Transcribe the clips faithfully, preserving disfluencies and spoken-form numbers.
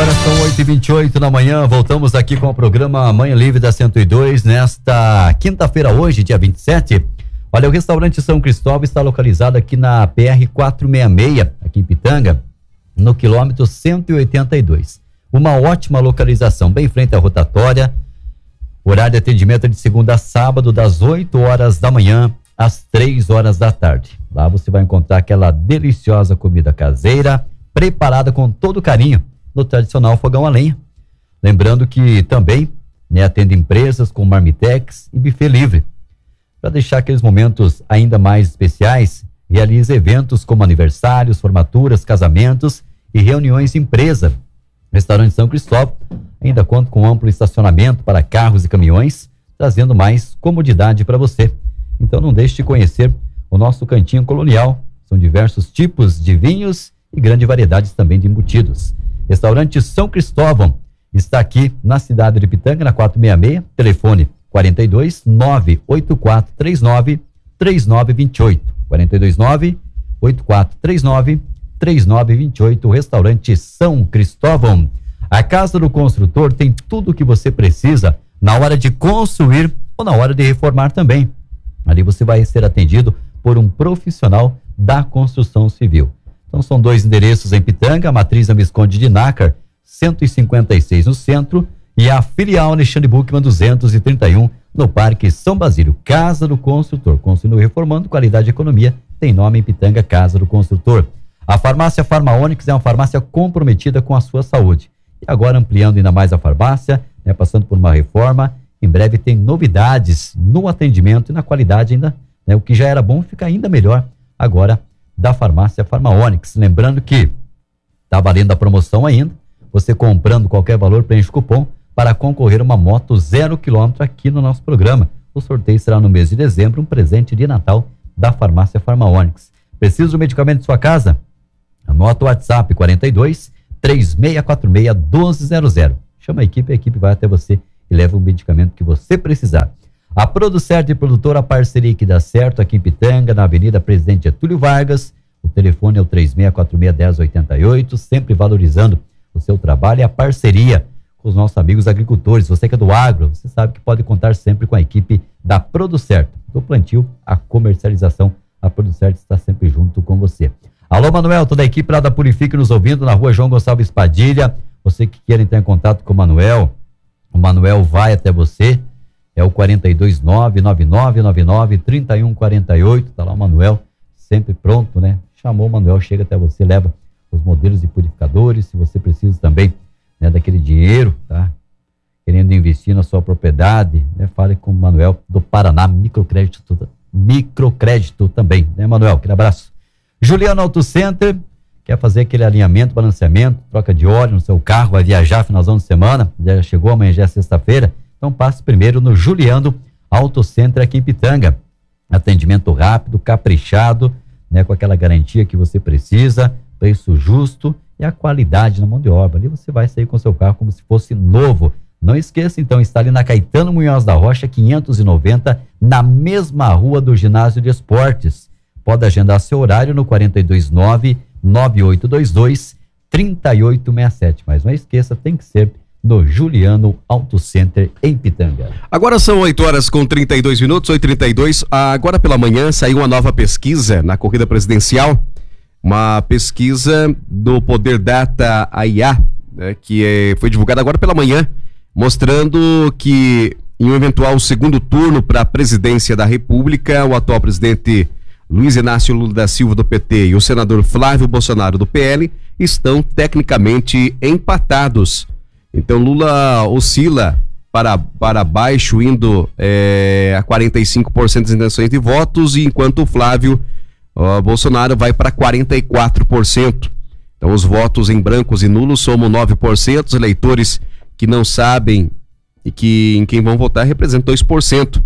Agora são oito e vinte e oito da manhã, voltamos aqui com o programa Manhã Livre da cento e dois, nesta quinta-feira hoje, dia vinte e sete. Olha, o restaurante São Cristóvão está localizado aqui na P R quatrocentos e sessenta e seis, aqui em Pitanga, no quilômetro cento e oitenta e dois. Uma ótima localização, bem em frente à rotatória. Horário de atendimento é de segunda a sábado, das oito horas da manhã às três horas da tarde. Lá você vai encontrar aquela deliciosa comida caseira, preparada com todo carinho, no tradicional fogão a lenha. Lembrando que também, né, atende empresas com marmitex e buffet livre. Para deixar aqueles momentos ainda mais especiais, realiza eventos como aniversários, formaturas, casamentos e reuniões de empresa. Restaurante São Cristóvão ainda conta com amplo estacionamento para carros e caminhões, trazendo mais comodidade para você. Então não deixe de conhecer o nosso cantinho colonial. São diversos tipos de vinhos e grande variedade também de embutidos. Restaurante São Cristóvão está aqui na cidade de Pitanga, na quatrocentos e sessenta e seis, telefone quarenta e dois, nove oito quatro três nove, três nove dois oito, quarenta e dois, nove oito quatro três nove, três nove dois oito, Restaurante São Cristóvão. A Casa do Construtor tem tudo o que você precisa na hora de construir ou na hora de reformar também. Ali você vai ser atendido por um profissional da construção civil. Então são dois endereços em Pitanga, a matriz da Visconde de Nácar, cento e cinquenta e seis no centro, e a filial Alexandre Buchmann duzentos e trinta e um no Parque São Basílio. Casa do Construtor, construindo e reformando, qualidade e economia, tem nome em Pitanga, Casa do Construtor. A farmácia Farmaonix é uma farmácia comprometida com a sua saúde. E agora ampliando ainda mais a farmácia, né, passando por uma reforma, em breve tem novidades no atendimento e na qualidade ainda, né, o que já era bom fica ainda melhor agora da farmácia Farmaonix. Lembrando que está valendo a promoção ainda, você comprando qualquer valor, preenche o cupom para concorrer a uma moto zero quilômetro aqui no nosso programa. O sorteio será no mês de dezembro, um presente de Natal da farmácia Farmaonix. Precisa do medicamento de sua casa? Anota o WhatsApp quarenta e dois, três seis quatro seis, um dois zero zero. Chama a equipe, a equipe vai até você e leva o medicamento que você precisar. A Producert e Produtora, a parceria que dá certo aqui em Pitanga, na Avenida Presidente Getúlio Vargas. O telefone é o três seis quatro seis, um zero oito oito, sempre valorizando o seu trabalho e a parceria com os nossos amigos agricultores. Você que é do agro, você sabe que pode contar sempre com a equipe da Producert. Do plantio à comercialização, a Producert está sempre junto com você. Alô, Manuel, toda a equipe lá da Purifique nos ouvindo na rua João Gonçalves Padilha. Você que quer entrar em contato com o Manuel, o Manuel vai até você. É o quarenta e dois, nove nove nove nove nove, trinta e um quarenta e oito. Tá lá o Manuel, sempre pronto, né? Chamou o Manuel, chega até você, leva os modelos de purificadores. Se você precisa também, né, daquele dinheiro, tá? Querendo investir na sua propriedade, né? Fale com o Manuel do Paraná Microcrédito, Microcrédito também, né, Manuel? Aquele abraço. Juliano Auto Center, quer fazer aquele alinhamento, balanceamento, troca de óleo no seu carro, vai viajar finalzão de semana, já chegou, amanhã já é sexta-feira. Então passe primeiro no Juliano Auto Center aqui em Pitanga. Atendimento rápido, caprichado, né, com aquela garantia que você precisa, preço justo e a qualidade na mão de obra. Ali você vai sair com seu carro como se fosse novo. Não esqueça, então, está ali na Caetano Munhoz da Rocha, quinhentos e noventa, na mesma rua do Ginásio de Esportes. Pode agendar seu horário no quarenta e dois, nove nove oito dois dois, trinta e oito sessenta e sete. Mas não esqueça, tem que ser no Juliano Auto Center em Pitanga. Agora são oito horas com trinta e dois minutos, oito e trinta e dois. Agora pela manhã saiu uma nova pesquisa na corrida presidencial, uma pesquisa do Poder Data A I A, né, que é, foi divulgada agora pela manhã, mostrando que em um eventual segundo turno para a presidência da República, o atual presidente Luiz Inácio Lula da Silva do P T e o senador Flávio Bolsonaro do P L estão tecnicamente empatados. Então Lula oscila para, para baixo, indo é, a quarenta e cinco por cento das intenções de votos, e enquanto o Flávio ó, Bolsonaro vai para quarenta e quatro por cento. Então os votos em brancos e nulos somam nove por cento, os eleitores que não sabem e que em quem vão votar representam dois por cento.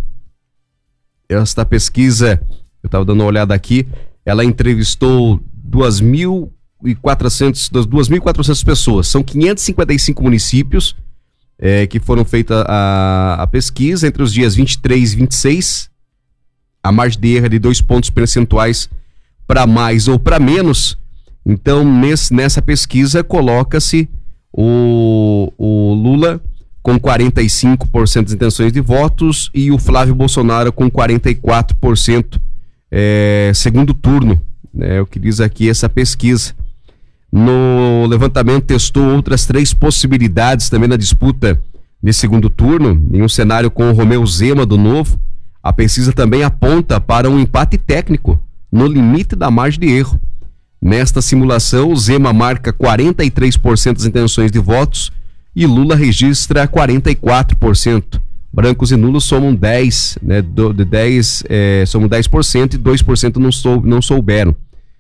Esta pesquisa, eu estava dando uma olhada aqui, ela entrevistou duas mil e quatrocentas, das duas mil e quatrocentas pessoas. São quinhentos e cinquenta e cinco municípios é, que foram feita a, a pesquisa entre os dias vinte e três e vinte e seis. A margem de erro é de dois pontos percentuais para mais ou para menos. Então, nesse, nessa pesquisa, coloca-se o, o Lula com quarenta e cinco por cento das intenções de votos e o Flávio Bolsonaro com quarenta e quatro por cento é, segundo turno, né, é o que diz aqui essa pesquisa. No levantamento testou outras três possibilidades também na disputa de segundo turno, em um cenário com o Romeu Zema do Novo. A pesquisa também aponta para um empate técnico no limite da margem de erro. Nesta simulação, o Zema marca quarenta e três por cento das intenções de votos e Lula registra quarenta e quatro por cento. Brancos e nulos somam dez, né, do, de dez, é, somam dez por cento e dois por cento não, sou, não souberam.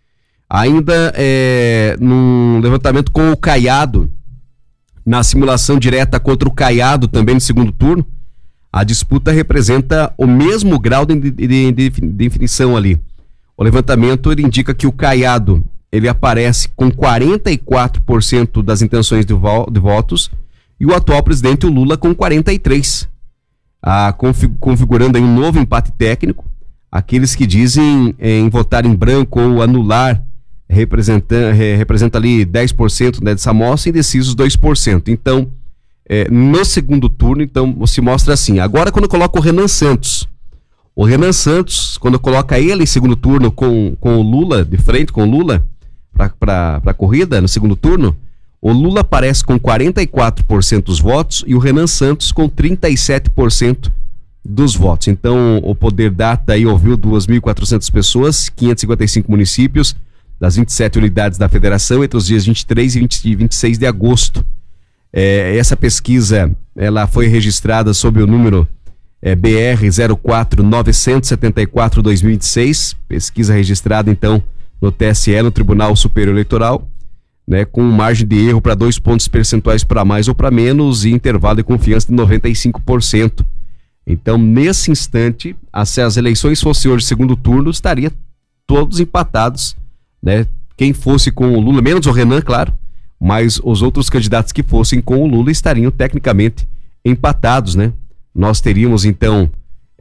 Ainda é, num levantamento com o Caiado, na simulação direta contra o Caiado também no segundo turno, a disputa representa o mesmo grau de, de, de, de definição ali. O levantamento ele indica que o Caiado ele aparece com quarenta e quatro por cento das intenções de, vo, de votos e o atual presidente, o Lula, com quarenta e três por cento. Ah, config, configurando aí um novo empate técnico. Aqueles que dizem em votar em branco ou anular representa, re, representa ali dez por cento, né, dessa amostra, e indecisos dois por cento. Então, é, no segundo turno, então, se mostra assim. Agora, quando coloca o Renan Santos, o Renan Santos, quando coloca ele em segundo turno com, com o Lula, de frente com o Lula, para a corrida, no segundo turno, o Lula aparece com quarenta e quatro por cento dos votos e o Renan Santos com trinta e sete por cento dos votos. Então, o Poder Data aí ouviu duas mil e quatrocentas pessoas, quinhentos e cinquenta e cinco municípios, das vinte e sete unidades da federação, entre os dias vinte e três e vinte e seis de agosto. É, essa pesquisa, ela foi registrada sob o número é, B R zero quatro nove sete quatro dois mil e vinte e seis, pesquisa registrada então no T S E, no Tribunal Superior Eleitoral, né, com margem de erro para dois pontos percentuais para mais ou para menos e intervalo de confiança de noventa e cinco por cento. Então, nesse instante, se as eleições fossem hoje segundo turno, estaria todos empatados, né? Quem fosse com o Lula, menos o Renan, claro, mas os outros candidatos que fossem com o Lula estariam tecnicamente empatados, né? Nós teríamos, então,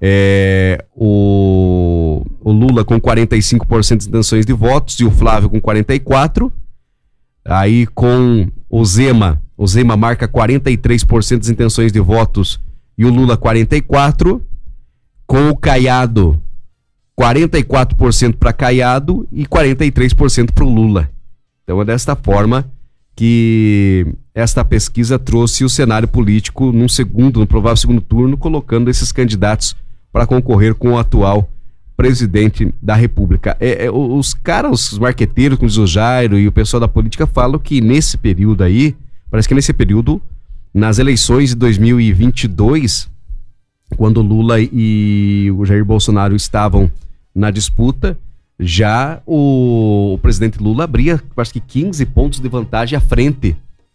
é, o, o Lula com quarenta e cinco por cento de intenções de votos e o Flávio com quarenta e quatro por cento. Aí com o Zema, o Zema marca quarenta e três por cento das intenções de votos e o Lula quarenta e quatro por cento. Com o Caiado, quarenta e quatro por cento para Caiado e quarenta e três por cento para o Lula. Então é desta forma que esta pesquisa trouxe o cenário político num segundo, no provável segundo turno, colocando esses candidatos para concorrer com o atual presidente da República. É, é, os caras, os marqueteiros, como diz o Jairo, e o pessoal da política falam que nesse período aí, parece que nesse período, nas eleições de dois mil e vinte e dois, quando Lula e o Jair Bolsonaro estavam na disputa, já o, o presidente Lula abria, acho que quinze pontos de vantagem à frente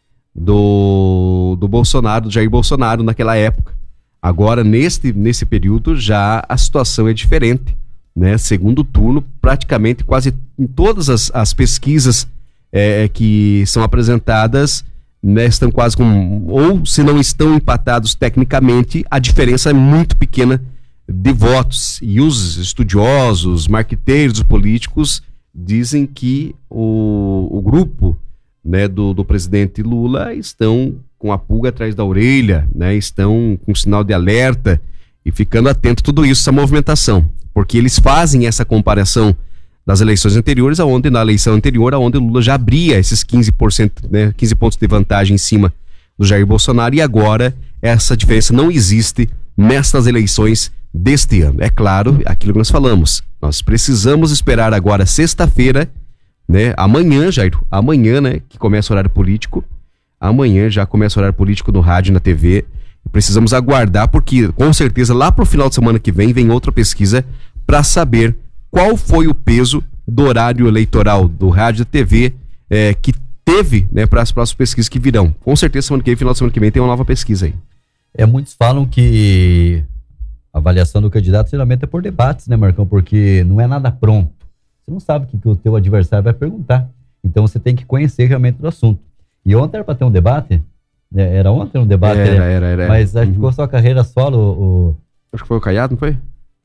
do, do Bolsonaro, do Jair Bolsonaro naquela época. Agora, nesse, nesse período, já a situação é diferente, né? Segundo turno, praticamente quase em todas as, as pesquisas é, que são apresentadas, né, estão quase com, ou se não estão empatados tecnicamente, a diferença é muito pequena de votos. E os estudiosos, marqueteiros políticos dizem que o, o grupo, né, do, do presidente Lula estão com a pulga atrás da orelha, né, estão com sinal de alerta e ficando atento a tudo isso, essa movimentação, porque eles fazem essa comparação das eleições anteriores, aonde na eleição anterior, aonde Lula já abria esses quinze por cento, né, quinze pontos de vantagem em cima do Jair Bolsonaro, e agora essa diferença não existe nestas eleições deste ano. É claro, aquilo que nós falamos, nós precisamos esperar agora sexta-feira, né, amanhã, Jair, amanhã, né, que começa o horário político, amanhã já começa o horário político no rádio e na T V, precisamos aguardar, porque com certeza lá pro final de semana que vem, vem outra pesquisa para saber qual foi o peso do horário eleitoral do rádio e da T V é, que teve, né, para as próximas pesquisas que virão. Com certeza, semana que vem, final de semana que vem, tem uma nova pesquisa aí. É, muitos falam que a avaliação do candidato geralmente é por debates, né, Marcão? Porque não é nada pronto. Você não sabe o que, que o teu adversário vai perguntar. Então você tem que conhecer realmente do assunto. E ontem era para ter um debate? Era ontem um debate? Era, era, era. Mas acho que ficou só a carreira solo. O... Acho que foi o Caiado, não foi?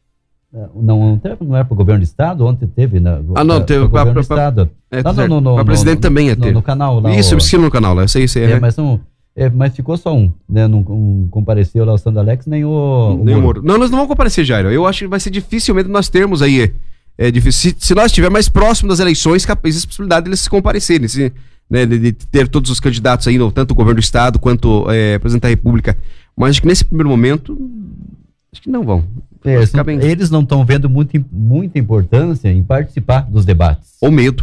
Não, não é para o governo do estado? Ontem teve, né? Ah, não, teve para o governo pra, do estado. É, lá no, no, no, para presidente no, também ia ter. No, no canal lá. Isso, o, sim, no canal lá, eu sei, sei. É, é. Mas, não, é, mas ficou só um, né? Não, não compareceu lá o Sandro Alex, nem o, nem o Moro. Moro. Não, nós não vamos comparecer, Jairo. Eu acho que vai ser dificilmente nós termos aí, é, difícil, se, se nós estivermos mais próximo das eleições, existe a possibilidade deles se comparecerem, se, né, de, de ter todos os candidatos aí, no, tanto o governo do estado quanto é, presidente da república. Mas acho que nesse primeiro momento, acho que não vão. É, são, bem... Eles não estão vendo muito, muita importância em participar dos debates. Ou medo.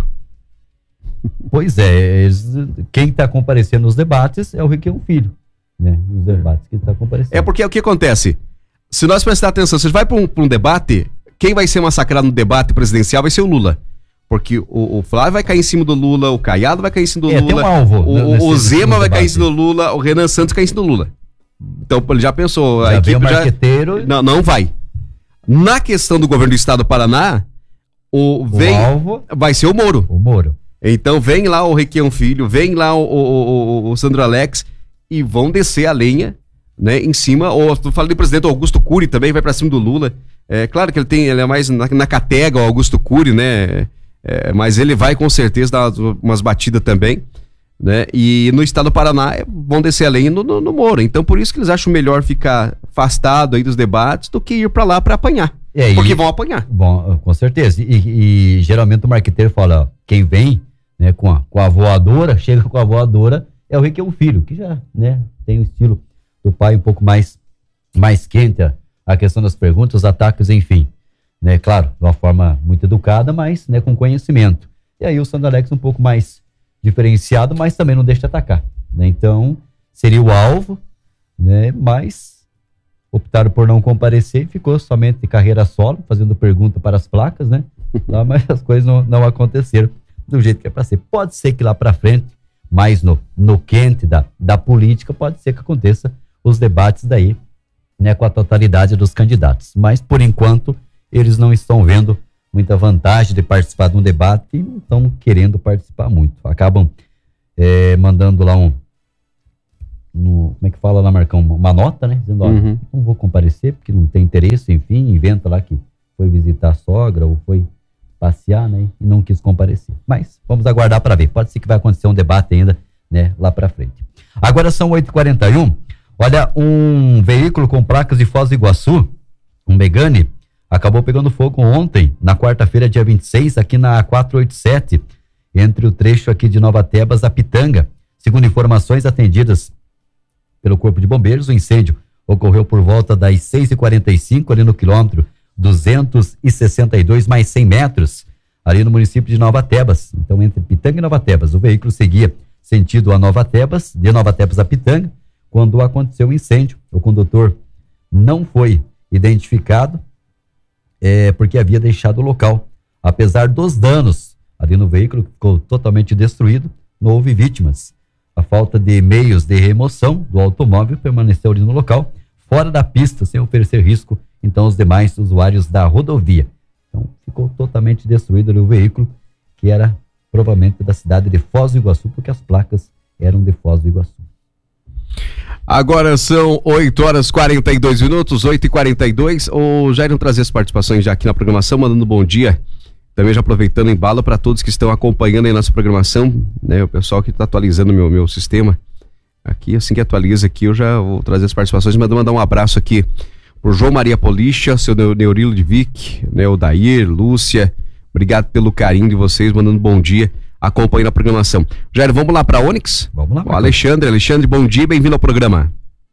Pois é, eles, quem está comparecendo nos debates é o Requião Filho, né? Nos debates que está comparecendo. É porque o que acontece? Se nós prestar atenção, se vai para um, um debate, quem vai ser massacrado no debate presidencial vai ser o Lula. Porque o, o Flávio vai cair em cima do Lula, o Caiado vai cair em cima do é, Lula, tem um alvo, o, nesse, o Zema vai debate. cair em cima do Lula, o Renan Santos cai em cima do Lula. Então ele já pensou, já a equipe o marqueteiro... já... Não, não vai. Na questão do governo do estado do Paraná, o, o vem, alvo vai ser o Moro. O Moro. Então vem lá o Requião Filho, vem lá o, o, o, o Sandro Alex e vão descer a lenha, né, em cima. Ou tu fala do presidente Augusto Cury também, vai pra cima do Lula. É claro que ele tem, ele é mais na, na catega, o Augusto Cury, né? É, mas ele vai com certeza dar umas batidas também, né? E no estado do Paraná vão descer a lenha no, no, no Moro. Então por isso que eles acham melhor ficar afastado aí dos debates do que ir pra lá pra apanhar. É, porque e, vão apanhar. Bom, com certeza. E, e geralmente o marqueteiro fala, ó, quem vem, né, com a, com a voadora, chega com a voadora, é o Requião Filho, que já, né, tem o estilo do pai um pouco mais, mais quente, a, a questão das perguntas, os ataques, enfim. Né, claro, de uma forma muito educada, mas, né, com conhecimento. E aí o Sandro Alex um pouco mais diferenciado, mas também não deixa de atacar. Né? Então, seria o alvo, né, mas optaram por não comparecer e ficou somente de carreira solo, fazendo pergunta para as placas, né? Lá, mas as coisas não, não aconteceram do jeito que é para ser. Pode ser que lá para frente, mais no, no quente da, da política, pode ser que aconteça os debates daí, né, com a totalidade dos candidatos. Mas, por enquanto, eles não estão vendo muita vantagem de participar de um debate e não estão querendo participar muito. Acabam é, mandando lá um No, como é que fala lá, Marcão? Uma nota, né? Dizendo, ó, uhum. não vou comparecer porque não tem interesse, enfim, inventa lá que foi visitar a sogra ou foi passear, né? E não quis comparecer. Mas vamos aguardar para ver. Pode ser que vai acontecer um debate ainda, né? Lá para frente. Agora são oito e quarenta e um. Olha, um veículo com placas de Foz do Iguaçu, um Megane, acabou pegando fogo ontem, na quarta-feira, dia vinte e seis, aqui na quatrocentos e oitenta e sete, entre o trecho aqui de Nova Tebas a Pitanga. Segundo informações atendidas pelo Corpo de Bombeiros, o incêndio ocorreu por volta das seis e quarenta e cinco, ali no quilômetro duzentos e sessenta e dois mais cem metros, ali no município de Nova Tebas. Então, entre Pitanga e Nova Tebas, o veículo seguia sentido a Nova Tebas, de Nova Tebas a Pitanga, quando aconteceu o incêndio. O condutor não foi identificado, é, porque havia deixado o local. Apesar dos danos ali no veículo, que ficou totalmente destruído, não houve vítimas. A falta de meios de remoção do automóvel permaneceu ali no local, fora da pista, sem oferecer risco, então, aos demais usuários da rodovia. Então, ficou totalmente destruído ali o veículo, que era provavelmente da cidade de Foz do Iguaçu, porque as placas eram de Foz do Iguaçu. Agora são oito horas e quarenta e dois minutos, oito e quarenta e dois. O Jair trazer as participações já aqui na programação, mandando um bom dia. Também já aproveitando o embalo para todos que estão acompanhando aí nossa programação, né? O pessoal que está atualizando o meu, meu sistema. Aqui, assim que atualiza aqui, eu já vou trazer as participações, mas mandar um abraço aqui pro João Maria Policha, seu Neurilo de Vic, né? O Dair, Lúcia, obrigado pelo carinho de vocês, mandando um bom dia, acompanhando a programação. Jair, vamos lá para Onix? Vamos lá. O Alexandre, Alexandre, bom dia, bem-vindo ao programa.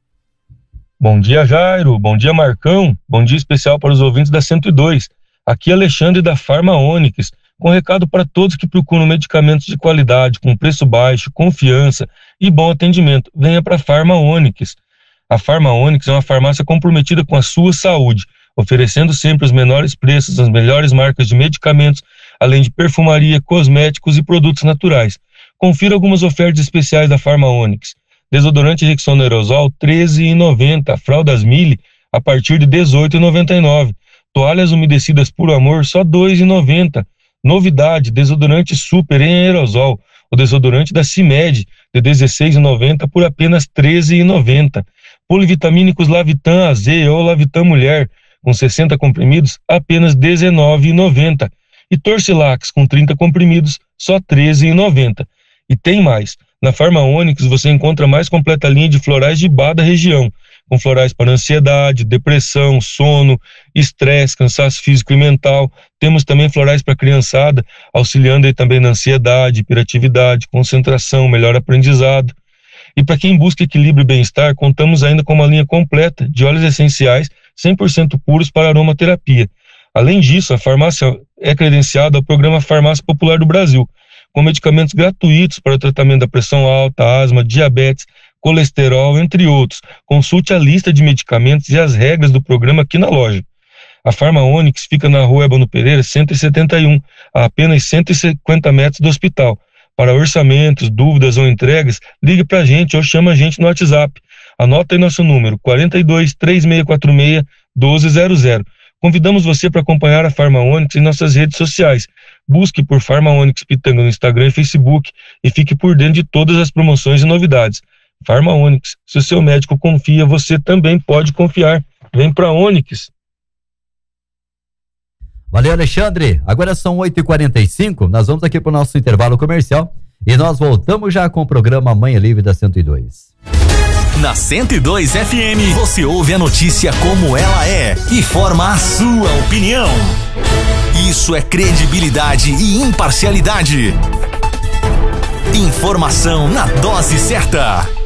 Bom dia, Jairo, bom dia, Marcão, bom dia especial para os ouvintes da cento e dois. Aqui é Alexandre da Farma Onix, com recado para todos que procuram medicamentos de qualidade, com preço baixo, confiança e bom atendimento. Venha para a Farma Onix. A Farma Onix é uma farmácia comprometida com a sua saúde, oferecendo sempre os menores preços, as melhores marcas de medicamentos, além de perfumaria, cosméticos e produtos naturais. Confira algumas ofertas especiais da Farma Onix. Desodorante Rexona Aerosol, treze reais e noventa centavos. Fraldas Mille, a partir de dezoito reais e noventa e nove centavos. Toalhas umedecidas Puro Amor, só dois reais e noventa centavos. Novidade, desodorante Super em aerosol. O desodorante da CIMED, de dezesseis reais e noventa centavos por apenas treze reais e noventa centavos. Polivitamínicos Lavitan A Z ou Lavitan Mulher, com sessenta comprimidos, apenas dezenove reais e noventa centavos. E Torcilax, com trinta comprimidos, só treze reais e noventa centavos. E tem mais. Na Farma Ônix você encontra a mais completa linha de florais de Bá da região, com florais para ansiedade, depressão, sono, estresse, cansaço físico e mental. Temos também florais para criançada, auxiliando aí também na ansiedade, hiperatividade, concentração, melhor aprendizado. E para quem busca equilíbrio e bem-estar, contamos ainda com uma linha completa de óleos essenciais cem por cento puros para aromaterapia. Além disso, a farmácia é credenciada ao programa Farmácia Popular do Brasil, com medicamentos gratuitos para o tratamento da pressão alta, asma, diabetes, colesterol, entre outros. Consulte a lista de medicamentos e as regras do programa aqui na loja. A Farma Ônix fica na rua Ébano Pereira, cento e setenta e um, a apenas cento e cinquenta metros do hospital. Para orçamentos, dúvidas ou entregas, ligue para a gente ou chama a gente no WhatsApp. Anota aí nosso número, quarenta e dois, três seis quatro seis, doze zero zero. Convidamos você para acompanhar a Farma Ônix em nossas redes sociais. Busque por Farma Ônix Pitanga no Instagram e Facebook e fique por dentro de todas as promoções e novidades. Farma Ônix, se o seu médico confia, você também pode confiar. Vem para Ônix. Valeu, Alexandre. Agora são oito e quarenta e cinco, nós vamos aqui para o nosso intervalo comercial e nós voltamos já com o programa Manhã Livre da cento e dois. Na cento e dois F M, você ouve a notícia como ela é e forma a sua opinião. Isso é credibilidade e imparcialidade. Informação na dose certa.